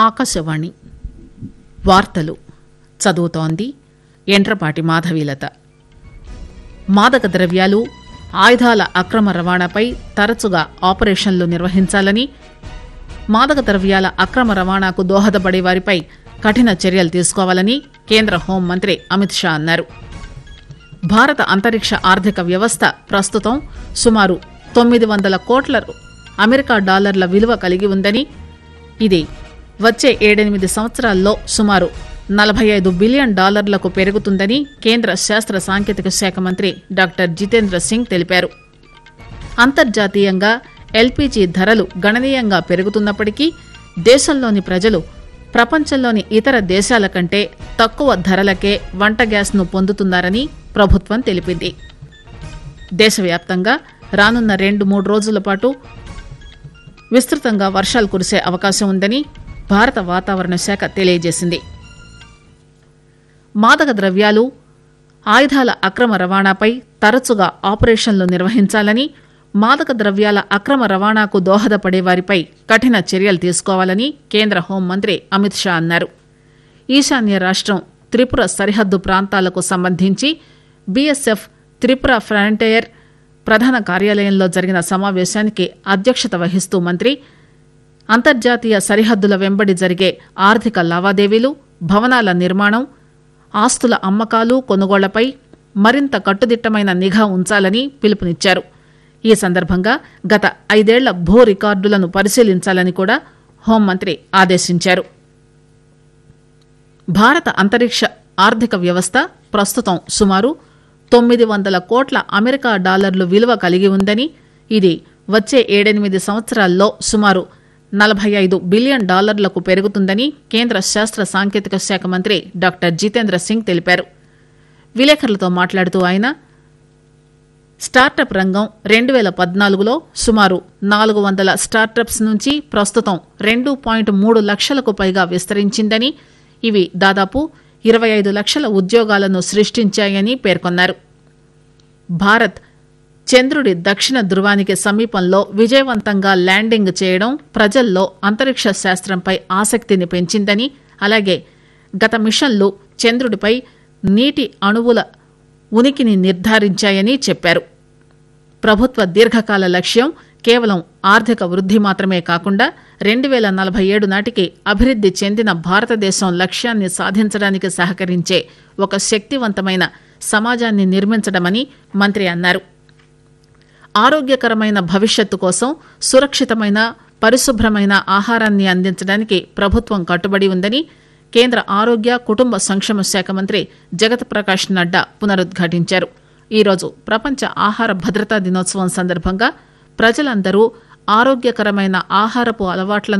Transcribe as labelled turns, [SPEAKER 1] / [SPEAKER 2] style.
[SPEAKER 1] ఆకాశవాణి వార్తలు చదువుతోంది ఎండ్రపాటి మాధవీలత. మాదక ద్రవ్యాలు, ఆయుధాల అక్రమ రవాణాపై తరచుగా ఆపరేషన్లు నిర్వహించాలని, మాదక ద్రవ్యాల అక్రమ రవాణాకు దోహదపడే వారిపై కఠిన చర్యలు తీసుకోవాలని కేంద్ర హోంమంత్రి అమిత్ షా అన్నారు. భారత అంతరిక్ష ఆర్థిక వ్యవస్థ ప్రస్తుతం సుమారు 900 కోట్ల అమెరికా డాలర్ల విలువ కలిగి ఉందని, ఇది వచ్చే 7-8 సంవత్సరాల్లో సుమారు $45 బిలియన్ పెరుగుతుందని కేంద్ర శాస్త్ర సాంకేతిక శాఖ మంత్రి డాక్టర్ జితేంద్ర సింగ్ తెలిపారు. అంతర్జాతీయంగా ఎల్పీజీ ధరలు గణనీయంగా పెరుగుతున్నప్పటికీ దేశంలోని ప్రజలు ప్రపంచంలోని ఇతర దేశాల కంటే తక్కువ ధరలకే వంట గ్యాస్ ను పొందుతున్నారని ప్రభుత్వం తెలిపింది. దేశవ్యాప్తంగా రానున్న 2-3 రోజుల పాటు విస్తృతంగా వర్షాలు కురిసే అవకాశం ఉందని భారత వాతావరణ శాఖ తెలియజేసింది. మాదక ద్రవ్యాలు, ఆయుధాల అక్రమ రవాణాపై తరచుగా ఆపరేషన్లు నిర్వహించాలని, మాదక ద్రవ్యాల అక్రమ రవాణాకు దోహదపడే వారిపై కఠిన చర్యలు తీసుకోవాలని కేంద్ర హోంమంత్రి అమిత్ షా అన్నారు. ఈశాన్య రాష్టం త్రిపుర సరిహద్దు ప్రాంతాలకు సంబంధించి బీఎస్ఎఫ్ త్రిపుర ఫ్రంటియర్ ప్రధాన కార్యాలయంలో జరిగిన సమావేశానికి అధ్యక్షత వహిస్తూ మంత్రి అంతర్జాతీయ సరిహద్దుల వెంబడి జరిగే ఆర్థిక లావాదేవీలు, భవనాల నిర్మాణం, ఆస్తుల అమ్మకాలు, కొనుగోళ్లపై మరింత కట్టుదిట్టమైన నిఘా ఉంచాలని పిలుపునిచ్చారు. ఈ సందర్భంగా గత 5 ఏళ్ల భూ రికార్డులను పరిశీలించాలని కూడా హోంమంత్రి ఆదేశించారు. భారత అంతరిక్ష ఆర్థిక వ్యవస్థ ప్రస్తుతం సుమారు 900 కోట్ల అమెరికా డాలర్లు విలువ కలిగి ఉందని, ఇది వచ్చే 7-8 సంవత్సరాల్లో సుమారు $45 బిలియన్ పెరుగుతుందని కేంద్ర శాస్త్ర సాంకేతిక శాఖ మంత్రి డాక్టర్ జితేంద్ర సింగ్ తెలిపారు. విలేకరులతో మాట్లాడుతూ ఆయన స్టార్టప్ రంగం 2014లో సుమారు 400 స్టార్టప్స్ నుంచి ప్రస్తుతం 2.3 లక్షలకు పైగా విస్తరించిందని, ఇవి దాదాపు 25 లక్షల ఉద్యోగాలను సృష్టించాయని పేర్కొన్నారు. భారత్ చంద్రుడి దక్షిణ ధృవానికి సమీపంలో విజయవంతంగా ల్యాండింగ్ చేయడం ప్రజల్లో అంతరిక్ష శాస్త్రంపై ఆసక్తిని పెంచిందని, అలాగే గత మిషన్లు చంద్రుడిపై నీటి అణువుల ఉనికిని నిర్ధారించాయని చెప్పారు. ప్రభుత్వ దీర్ఘకాల లక్ష్యం కేవలం ఆర్థిక వృద్ధి మాత్రమే కాకుండా 2047 నాటికి అభివృద్ది చెందిన భారతదేశం లక్ష్యాన్ని సాధించడానికి సహకరించే ఒక శక్తివంతమైన సమాజాన్ని నిర్మించడమని మంత్రి అన్నారు. ఆరోగ్యకరమైన భవిష్యత్తు కోసం సురక్షితమైన, పరిశుభ్రమైన ఆహారాన్ని అందించడానికి ప్రభుత్వం కట్టుబడి ఉందని కేంద్ర ఆరోగ్య, కుటుంబ సంక్షేమ శాఖ మంత్రి జగత్ ప్రకాష్ నడ్డా పునరుద్ఘాటించారు. ఈరోజు ప్రపంచ ఆహార భద్రతా దినోత్సవం సందర్భంగా ప్రజలందరూ ఆరోగ్యకరమైన ఆహారపు అలవాట్లను